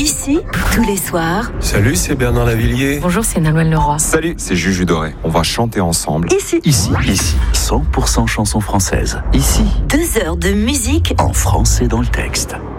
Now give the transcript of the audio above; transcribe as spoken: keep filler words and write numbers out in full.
Ici, tous les soirs. Salut, c'est Bernard Lavillier. Bonjour, c'est Nolwenn Leroy. Salut, c'est Juju Doré. On va chanter ensemble. Ici. Ici, ici, cent pour cent chansons françaises. Ici, Deux heures de musique en français dans le texte.